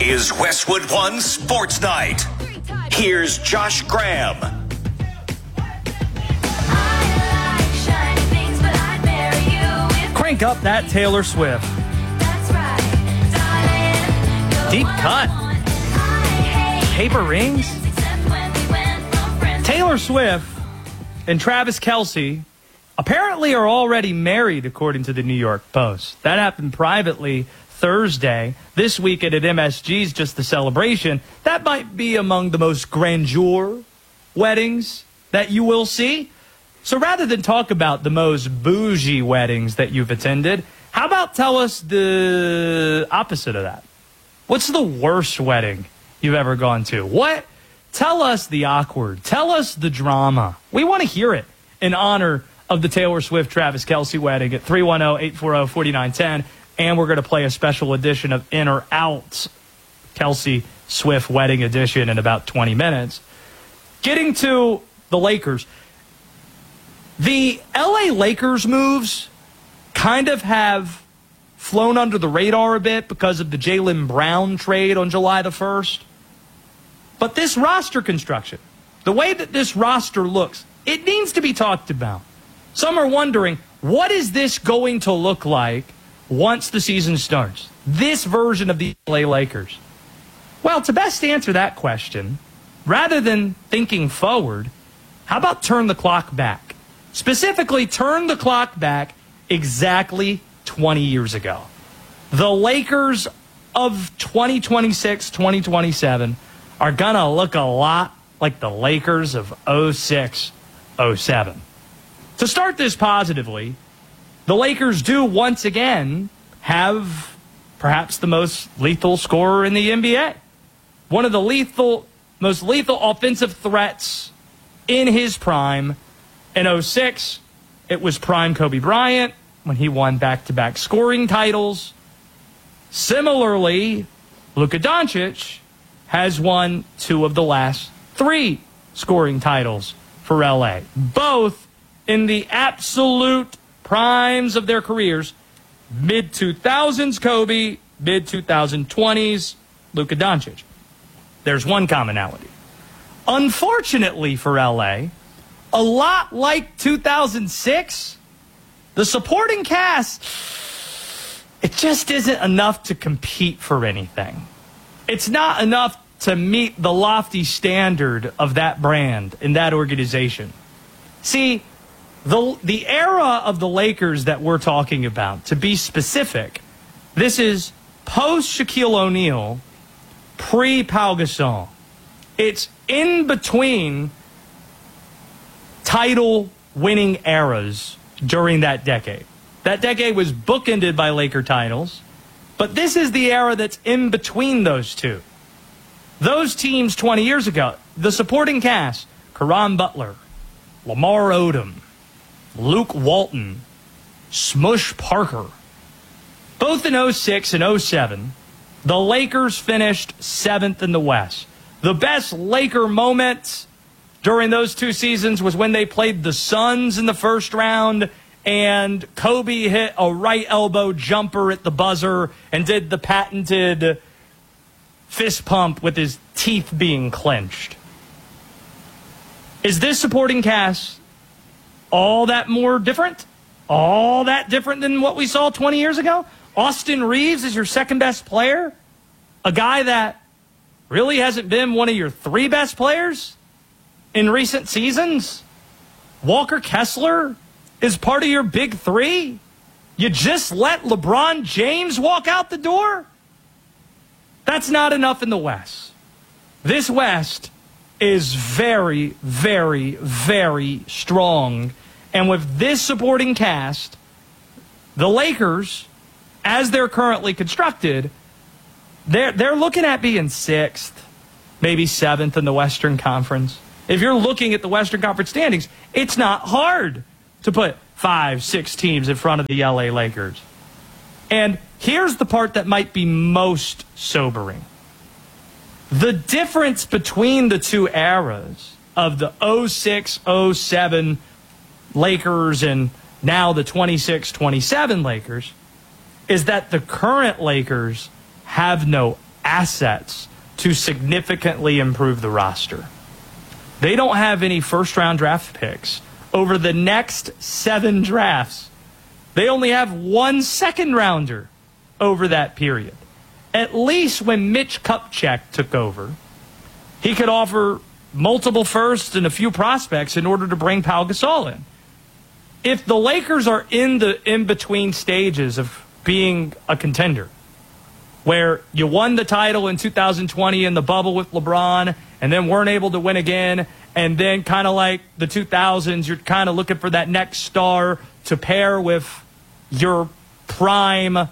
is Westwood One Sports Night. Here's Josh Graham. Crank up that Taylor Swift. Deep cut. Paper rings. Taylor Swift and Travis Kelce apparently are already married, according to the New York Post. That happened privately Thursday. This weekend at MSG's just the celebration. That might be among the most grandeur weddings that you will see. So rather than talk about the most bougie weddings that you've attended, how about tell us the opposite of that? What's the worst wedding you've ever gone to? Tell us the awkward. Tell us the drama. We want to hear it in honor of the Taylor Swift-Travis Kelce wedding at 310-840-4910. And we're going to play a special edition of In or Out Kelce Swift Wedding Edition in about 20 minutes. Getting to the Lakers. The LA Lakers moves kind of have flown under the radar a bit because of the Jaylen Brown trade on July the 1st. But this roster construction, the way that this roster looks, it needs to be talked about. Some are wondering, what is this going to look like once the season starts? This version of the LA Lakers. Well, to best answer that question, rather than thinking forward, how about turn the clock back? Specifically, turn the clock back exactly 20 years ago. The Lakers of 2026, 2027 are going to look a lot like the Lakers of 06, 07. To start this positively, the Lakers do once again have perhaps the most lethal scorer in the NBA. One of the most lethal offensive threats in his prime. In 06, it was prime Kobe Bryant when he won back-to-back scoring titles. Similarly, Luka Doncic has won 2 of the last 3 scoring titles for LA, both in the absolute primes of their careers. Mid-2000s Kobe, mid-2020s Luka Doncic. There's one commonality. Unfortunately for LA, a lot like 2006, the supporting cast, it just isn't enough to compete for anything. It's not enough to meet the lofty standard of that brand in that organization. See, the era of the Lakers that we're talking about, to be specific, this is post-Shaquille O'Neal, pre-Pau Gasol. It's in between title-winning eras during that decade. That decade was bookended by Laker titles, but this is the era that's in between those two. Those teams 20 years ago, the supporting cast, Caron Butler, Lamar Odom, Luke Walton, Smush Parker. Both in 06 and 07, the Lakers finished 7th in the West. The best Laker moment during those 2 seasons was when they played the Suns in the first round and Kobe hit a right elbow jumper at the buzzer and did the patented fist pump with his teeth being clenched. Is this supporting cast all that more different? All that different than what we saw 20 years ago? Austin Reeves is your second best player? A guy that really hasn't been one of your 3 best players in recent seasons? Walker Kessler is part of your big 3? You just let LeBron James walk out the door? That's not enough in the West. This West is very, very, very strong. And with this supporting cast, the Lakers, as they're currently constructed, they're looking at being 6th, maybe 7th in the Western Conference. If you're looking at the Western Conference standings, it's not hard to put 5, 6 teams in front of the LA Lakers. And here's the part that might be most sobering. The difference between the 2 eras of the 06, 07 Lakers and now the 26-27 Lakers is that the current Lakers have no assets to significantly improve the roster. They don't have any first-round draft picks over the next 7 drafts. They only have 1 second-rounder over that period. At least when Mitch Kupchak took over, he could offer multiple firsts and a few prospects in order to bring Pau Gasol in. If the Lakers are in the in-between stages of being a contender, where you won the title in 2020 in the bubble with LeBron and then weren't able to win again, and then kind of like the 2000s, you're kind of looking for that next star to pair with your prime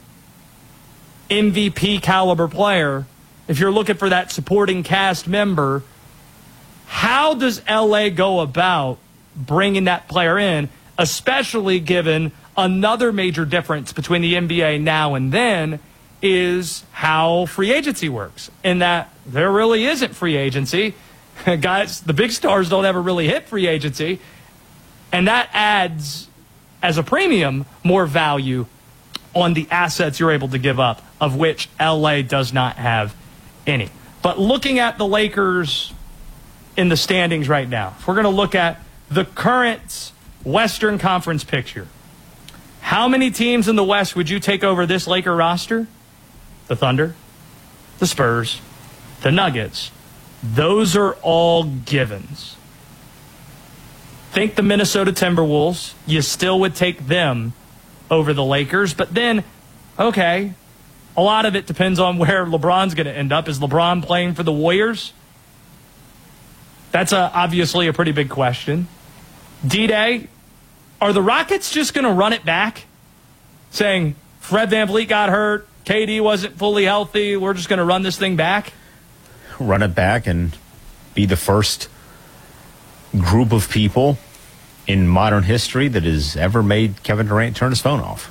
MVP caliber player. If you're looking for that supporting cast member, how does LA go about bringing that player in, especially given another major difference between the NBA now and then is how free agency works, in that there really isn't free agency. Guys, the big stars don't ever really hit free agency, and that adds, as a premium, more value on the assets you're able to give up, of which LA does not have any. But looking at the Lakers in the standings right now, if we're going to look at the current Western Conference picture, how many teams in the West would you take over this Laker roster? The Thunder, the Spurs, the Nuggets. Those are all givens. Think the Minnesota Timberwolves. You still would take them over the Lakers. But then, okay, a lot of it depends on where LeBron's going to end up. Is LeBron playing for the Warriors? That's obviously a pretty big question. D-Day, are the Rockets just going to run it back? Saying, Fred VanVleet got hurt, KD wasn't fully healthy, we're just going to run this thing back? Run it back and be the first group of people in modern history that has ever made Kevin Durant turn his phone off.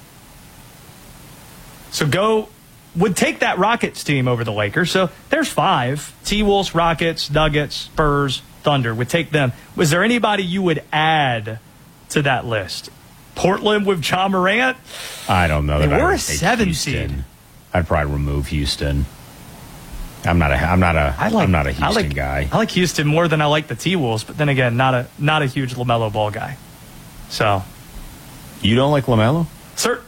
So would take that Rockets team over the Lakers. So there's 5. T-Wolves, Rockets, Nuggets, Spurs, Thunder. Would take them. Was there anybody you would add to that list? Portland with Ja Morant? I don't know. We're a 7 seed. I'd probably remove Houston. I'm not a Houston guy. I like Houston more than I like the T-Wolves, but then again, not a huge LaMelo Ball guy. So you don't like LaMelo? Sir.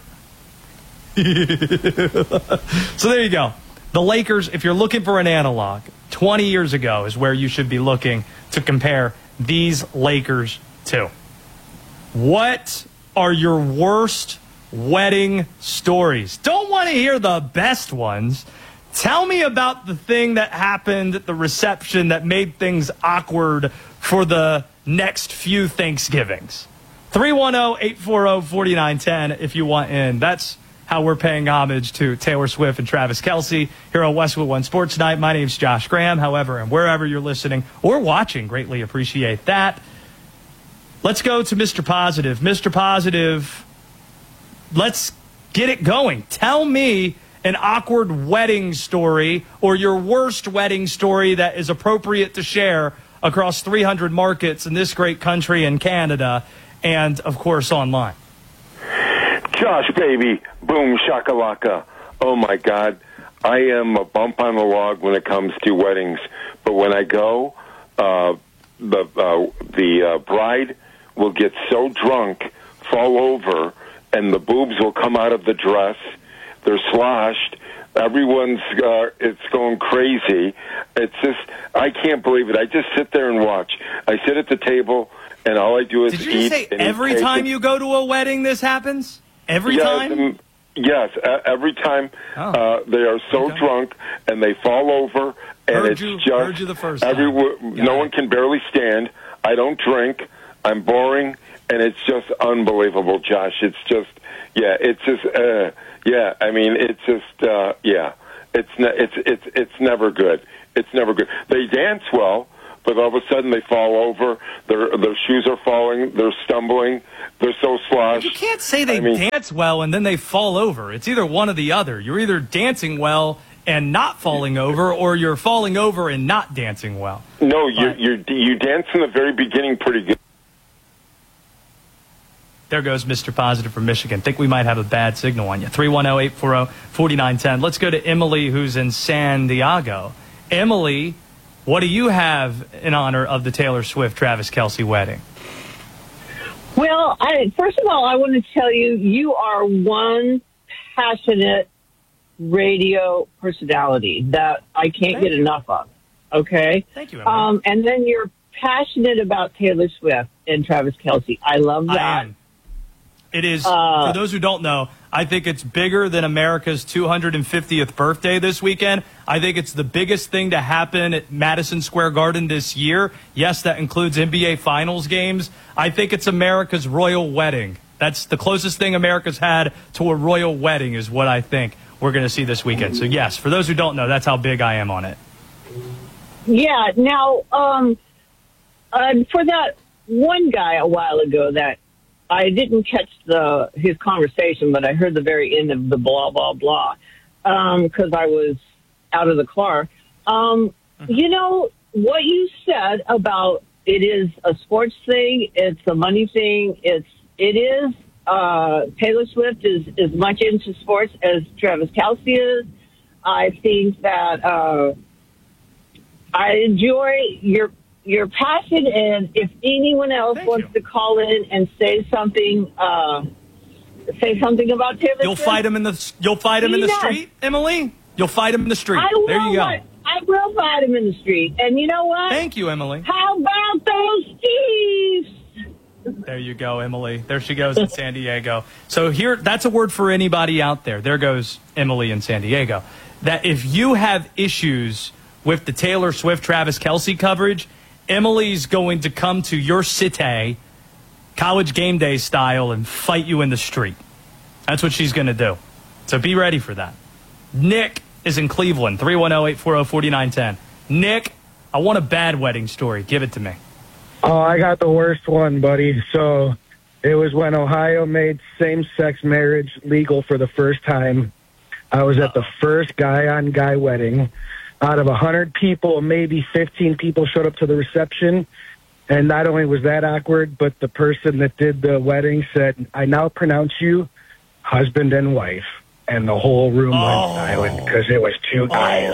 So there you go. The Lakers, if you're looking for an analog, 20 years ago is where you should be looking to compare these Lakers to. What are your worst wedding stories? Don't want to hear the best ones. Tell me about the thing that happened at the reception that made things awkward for the next few Thanksgivings. 310-840-4910 if you want in. That's how we're paying homage to Taylor Swift and Travis Kelce here on Westwood One Sports Night. My name's Josh Graham. However, and wherever you're listening or watching, greatly appreciate that. Let's go to Mr. Positive. Mr. Positive, let's get it going. Tell me an awkward wedding story or your worst wedding story that is appropriate to share across 300 markets in this great country and Canada and, of course, online. Josh, baby, boom, shakalaka. Oh, my God. I am a bump on the log when it comes to weddings. But when I go, the bride will get so drunk, fall over, and the boobs will come out of the dress. They're sloshed. Everyone's, it's going crazy. It's just, I can't believe it. I just sit there and watch. I sit at the table, and all I do is eat. Did you say every time you go to a wedding this happens? Every time? Yes, every time. They are so drunk, and they fall over, and heard you the first time. No one can barely stand. I don't drink. I'm boring, and it's just unbelievable, Josh. It's just, it's just, I mean, it's just, it's never good. It's never good. They dance well, but all of a sudden they fall over. Their shoes are falling. They're stumbling. They're so sloshed. You can't say they dance well and then they fall over. It's either one or the other. You're either dancing well and not falling over, or you're falling over and not dancing well. No, you dance in the very beginning pretty good. There goes Mr. Positive from Michigan. Think we might have a bad signal on you. 310-840-4910. Let's go to Emily, who's in San Diego. Emily, what do you have in honor of the Taylor Swift-Travis Kelce wedding? Well, first of all, I want to tell you, you are one passionate radio personality that I can't get enough of. Okay? Thank you, Emily. And then you're passionate about Taylor Swift and Travis Kelce. I love that. I am. It is, for those who don't know, I think it's bigger than America's 250th birthday this weekend. I think it's the biggest thing to happen at Madison Square Garden this year. Yes, that includes NBA Finals games. I think it's America's royal wedding. That's the closest thing America's had to a royal wedding is what I think we're going to see this weekend. So, yes, for those who don't know, that's how big I am on it. Yeah. Now, for that one guy a while ago that I didn't catch his conversation, but I heard the very end of the blah, blah, blah, because I was out of the car. You know, what you said about it is a sports thing, it's a money thing, it is, Taylor Swift is as much into sports as Travis Kelce is. I think that I enjoy your passion, and if anyone else wants to call in and say something about Taylor Swift, You'll fight him in the street, Emily. You'll fight him in the street. There you go. I will fight him in the street. And you know what? Thank you, Emily. How about those Chiefs? There you go, Emily. There she goes in San Diego. So that's a word for anybody out there. There goes Emily in San Diego. That if you have issues with the Taylor Swift, Travis Kelce coverage, Emily's going to come to your city, College Game Day style, and fight you in the street. That's what she's going to do. So be ready for that. Nick is in Cleveland, 310-840-4910. Nick, I want a bad wedding story. Give it to me. Oh, I got the worst one, buddy. So it was when Ohio made same-sex marriage legal for the first time. I was at the first guy-on-guy wedding. Out of 100 people, maybe 15 people showed up to the reception. And not only was that awkward, but the person that did the wedding said, "I now pronounce you husband and wife." And the whole room went silent because it was two guys.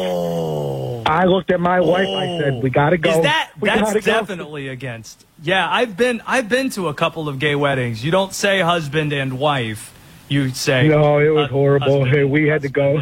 I looked at my wife. I said, "We got to go." That's definitely against. Yeah, I've been to a couple of gay weddings. You don't say husband and wife. You say no. It was horrible. Hey, we had to go.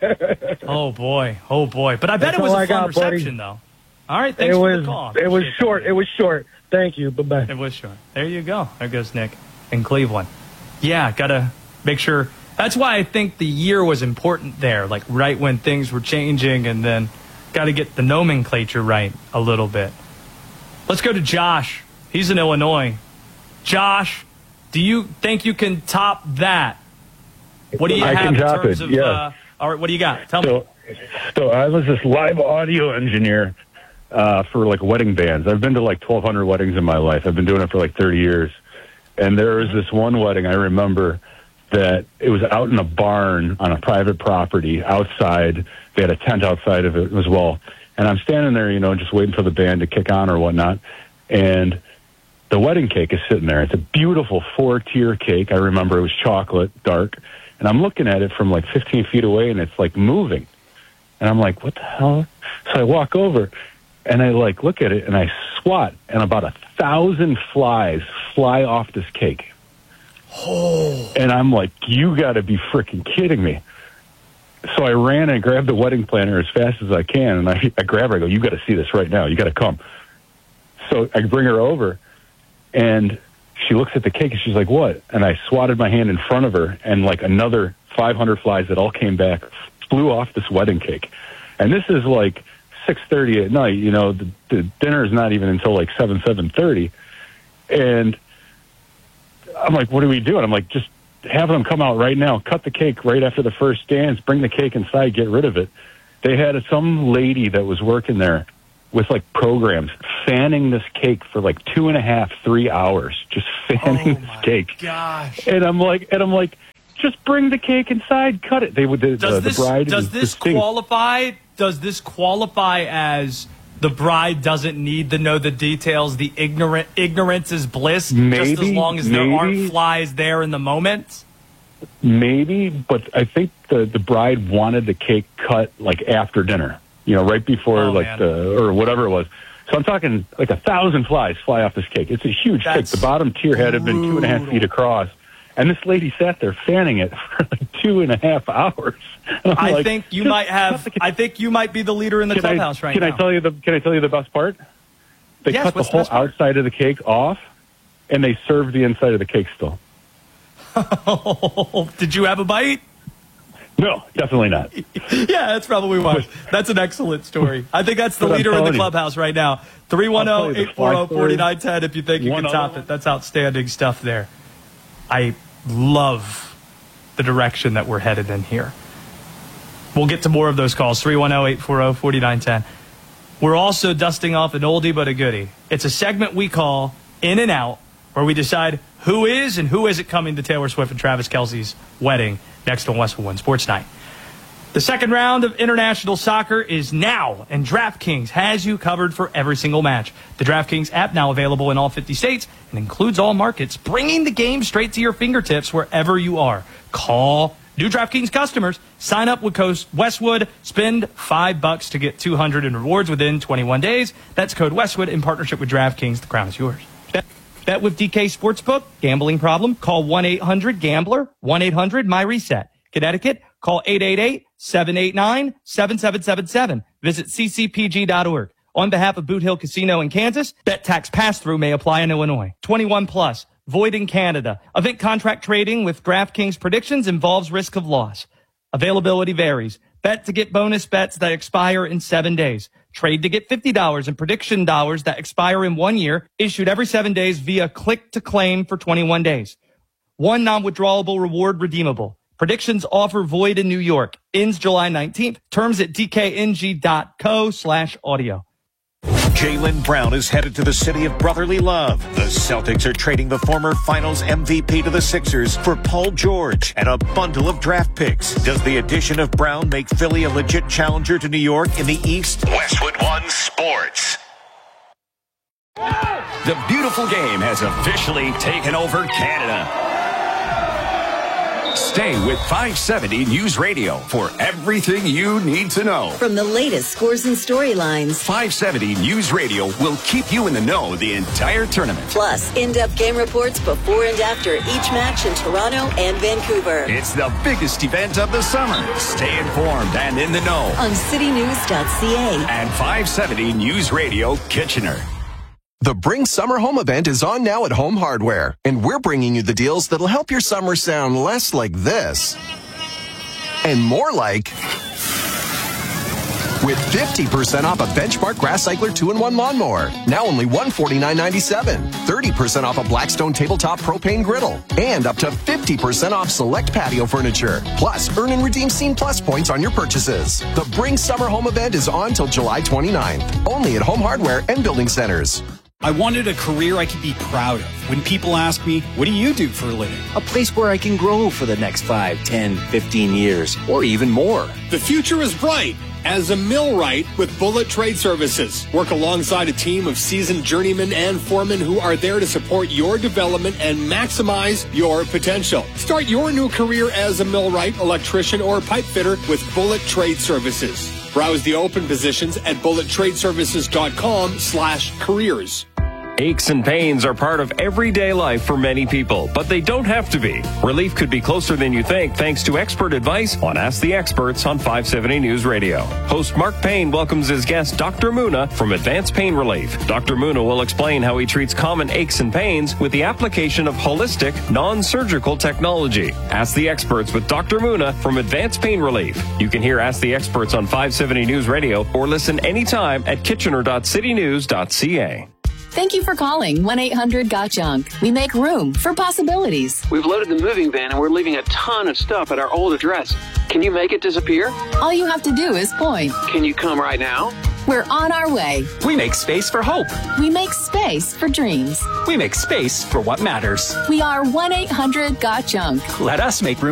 Oh boy. But I bet it was a fun reception, though. All right, thanks for the call. It was short. It was short. Thank you. Bye bye. It was short. There you go. There goes Nick in Cleveland. Yeah, gotta make sure. That's why I think the year was important there, like right when things were changing, and then got to get the nomenclature right a little bit. Let's go to Josh. He's in Illinois. Josh, do you think you can top that? What do you have in terms of? Yeah. All right, what do you got? Tell me. So I was this live audio engineer for like wedding bands. I've been to like 1,200 weddings in my life. I've been doing it for like 30 years. And there was this one wedding I remember that it was out in a barn on a private property outside. They had a tent outside of it as well. And I'm standing there, just waiting for the band to kick on or whatnot. And the wedding cake is sitting there. It's a beautiful 4-tier cake. I remember it was chocolate, dark. And I'm looking at it from like 15 feet away, and it's like moving. And I'm like, what the hell? So I walk over, and I like look at it, and I swat, and about 1,000 flies fly off this cake. Oh. And I'm like, you got to be freaking kidding me. So I ran and grabbed the wedding planner as fast as I can, and I grab her. I go, you got to see this right now. You got to come. So I bring her over, and she looks at the cake, and she's like, what? And I swatted my hand in front of her, and like another 500 flies that all came back flew off this wedding cake. And this is like 6:30 at night. The dinner is not even until like 7:30. And I'm like, what are we doing? I'm like, just have them come out right now, cut the cake right after the first dance, bring the cake inside, get rid of it. They had some lady that was working there with like programs fanning this cake for like 2.5, 3 hours, just fanning this cake. Gosh. And I'm like, just bring the cake inside, cut it. They would. The bride. Does this qualify? Does this qualify as the bride doesn't need to know the details. The ignorance is bliss, Maybe, just as long as there aren't flies there in the moment. Maybe, but I think the bride wanted the cake cut like after dinner, right before or whatever it was. So I'm talking like 1,000 flies fly off this cake. It's a huge cake. The bottom tier head had been 2.5 feet across. And this lady sat there fanning it for like 2.5 hours. I think you might be the leader in the clubhouse right now. Can I tell you the best part? They cut the whole outside of the cake off, and they served the inside of the cake still. Did you have a bite? No, definitely not. Yeah, that's probably why. That's an excellent story. I think that's the leader in the clubhouse right now. 310-840-4910 if you think you can top it. That's outstanding stuff there. I love the direction that we're headed in here. We'll get to more of those calls, 310-840-4910. We're also dusting off an oldie but a goodie. It's a segment we call In and Out, where we decide who is and who isn't coming to Taylor Swift and Travis Kelce's wedding next on Westwood One Sports Night. The second round of international soccer is now, and DraftKings has you covered for every single match. The DraftKings app now available in all 50 states and includes all markets, bringing the game straight to your fingertips wherever you are. Call new DraftKings customers. Sign up with code Westwood. Spend $5 to get $200 in rewards within 21 days. That's code Westwood in partnership with DraftKings. The crown is yours. Bet with DK Sportsbook. Gambling problem? Call 1-800-GAMBLER. 1-800-MyReset. Connecticut? Call 888-789-7777. Visit ccpg.org. On behalf of Boot Hill Casino in Kansas, bet tax pass-through may apply in Illinois. 21 plus. Void in Canada. Event contract trading with DraftKings predictions involves risk of loss. Availability varies. Bet to get bonus bets that expire in 7 days. Trade to get $50 in prediction dollars that expire in 1 year. Issued every 7 days via click to claim for 21 days. One non-withdrawable reward redeemable. Predictions offer void in New York. Ends July 19th. Terms at dkng.co/audio. Jaylen Brown is headed to the city of brotherly love. The Celtics are trading the former finals MVP to the Sixers for Paul George and a bundle of draft picks. Does the addition of Brown make Philly a legit challenger to New York in the East? Westwood One Sports. The beautiful game has officially taken over Canada. Stay with 570 News Radio for everything you need to know. From the latest scores and storylines, 570 News Radio will keep you in the know the entire tournament. Plus, in-depth game reports before and after each match in Toronto and Vancouver. It's the biggest event of the summer. Stay informed and in the know on citynews.ca and 570 News Radio Kitchener. The Bring Summer Home event is on now at Home Hardware, and we're bringing you the deals that'll help your summer sound less like this and more like with 50% off a Benchmark Grass Cycler 2-in-1 lawnmower, now only $149.97, 30% off a Blackstone Tabletop Propane Griddle, and up to 50% off select patio furniture. Plus, earn and redeem Scene Plus points on your purchases. The Bring Summer Home event is on till July 29th, only at Home Hardware and Building Centers. I wanted a career I could be proud of. When people ask me, what do you do for a living? A place where I can grow for the next 5, 10, 15 years, or even more. The future is bright as a millwright with Bullet Trade Services. Work alongside a team of seasoned journeymen and foremen who are there to support your development and maximize your potential. Start your new career as a millwright, electrician, or pipe fitter with Bullet Trade Services. Browse the open positions at bullettradeservices.com/careers. Aches and pains are part of everyday life for many people, but they don't have to be. Relief could be closer than you think thanks to expert advice on Ask the Experts on 570 News Radio. Host Mark Payne welcomes his guest, Dr. Muna, from Advanced Pain Relief. Dr. Muna will explain how he treats common aches and pains with the application of holistic, non-surgical technology. Ask the Experts with Dr. Muna from Advanced Pain Relief. You can hear Ask the Experts on 570 News Radio or listen anytime at kitchener.citynews.ca. Thank you for calling 1-800-GOT-JUNK. We make room for possibilities. We've loaded the moving van and we're leaving a ton of stuff at our old address. Can you make it disappear? All you have to do is point. Can you come right now? We're on our way. We make space for hope. We make space for dreams. We make space for what matters. We are 1-800-GOT-JUNK. Let us make room